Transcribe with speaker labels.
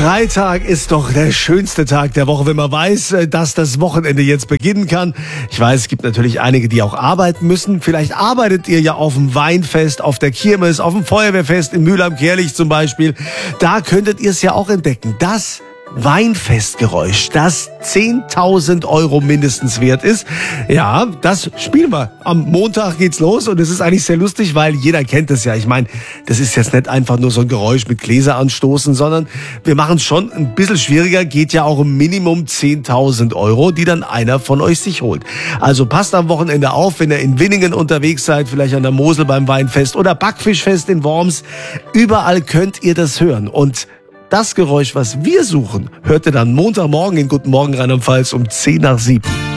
Speaker 1: Freitag ist doch der schönste Tag der Woche, wenn man weiß, dass das Wochenende jetzt beginnen kann. Ich weiß, es gibt natürlich einige, die auch arbeiten müssen. Vielleicht arbeitet ihr ja auf dem Weinfest, auf der Kirmes, auf dem Feuerwehrfest in Mülheim-Kärlich zum Beispiel. Da könntet ihr es ja auch entdecken. Das Weinfestgeräusch, das 10.000 Euro mindestens wert ist. Ja, das spielen wir. Am Montag geht's los und es ist eigentlich sehr lustig, weil jeder kennt es ja. Ich meine, das ist jetzt nicht einfach nur so ein Geräusch mit Gläser anstoßen, sondern wir machen es schon ein bisschen schwieriger. Geht ja auch um Minimum 10.000 Euro, die dann einer von euch sich holt. Also passt am Wochenende auf, wenn ihr in Winningen unterwegs seid, vielleicht an der Mosel beim Weinfest oder Backfischfest in Worms. Überall könnt ihr das hören. Und das Geräusch, was wir suchen, hört ihr dann Montagmorgen in Guten Morgen Rheinland-Pfalz um 6:50.